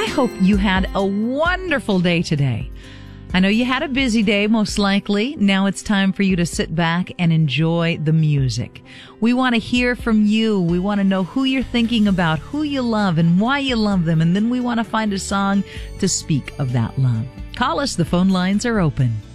I hope you had a wonderful day today. I know you had a busy day, most likely. Now it's time for you to sit back and enjoy the music. We want to hear from you. We want to know who you're thinking about, who you love, and why you love them. And then we want to find a song to speak of that love. Call us. The phone lines are open.